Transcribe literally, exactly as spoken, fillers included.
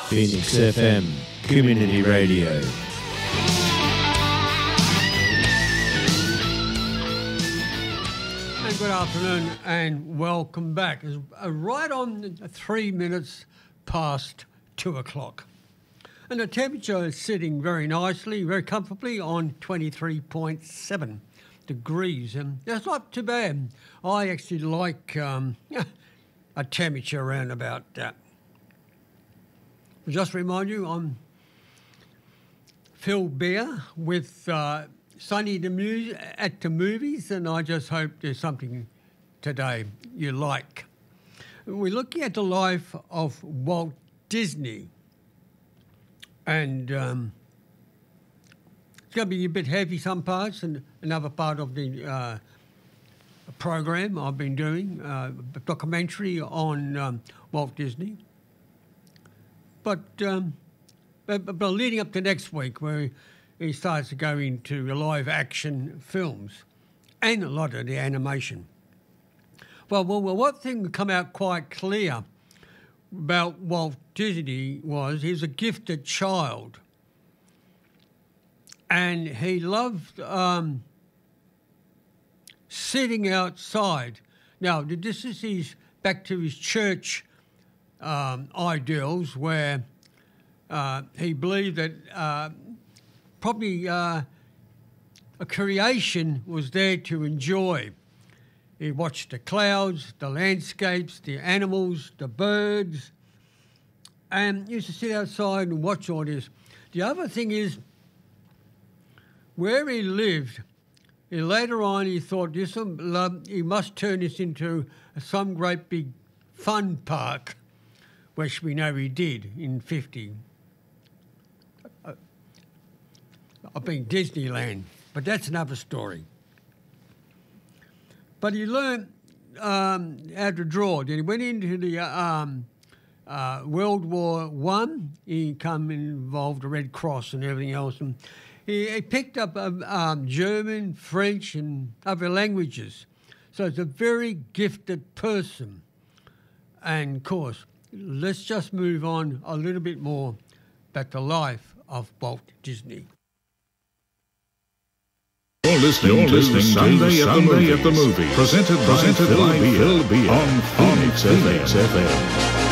Phoenix F M, Community Radio. And good afternoon and welcome back. It's right on three minutes past two o'clock. And the temperature is sitting very nicely, very comfortably on twenty-three point seven degrees. And that's not too bad. I actually like um, a temperature around about that. Just remind you, I'm Phil Beer with uh, Sunny the Mu- at the Movies, and I just hope there's something today you like. We're looking at the life of Walt Disney, and um, it's going to be a bit heavy some parts, and another part of the uh, program I've been doing, uh, a documentary on um, Walt Disney. But, um, but, but leading up to next week, where he starts to go into live action films and a lot of the animation. Well, well, well one thing that come out quite clear about Walt Disney was he was a gifted child, and he loved um, sitting outside. Now, this is his back to his church Um, ideals, where uh, he believed that uh, probably uh, a creation was there to enjoy. He watched the clouds, the landscapes, the animals, the birds, and used to sit outside and watch all this. The other thing is, where he lived, he, later on he thought this he must turn this into some great big fun park, which we know he did in fifty. Uh, I mean Disneyland, but that's another story. But he learned um, how to draw. Then he went into the uh, um, uh, World War One. He come involved the Red Cross and everything else, and he, he picked up uh, um, German, French, and other languages. So he's a very gifted person, and of course. Let's just move on a little bit more about the life of Walt Disney. You're listening, You're listening to Sunday, Sunday, at, the Sunday at the Movies, presented, presented by Phil Beer on Phoenix F M.